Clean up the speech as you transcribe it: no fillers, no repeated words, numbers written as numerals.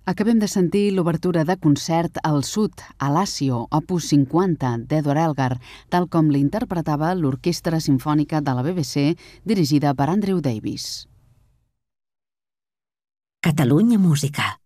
Acabem de sentir l'obertura de concert al Sud, a Lazio, opus 50, d'Edward Elgar, tal com l'interpretava l'Orquestra Simfònica de la BBC, dirigida per Andrew Davis. Catalunya Música.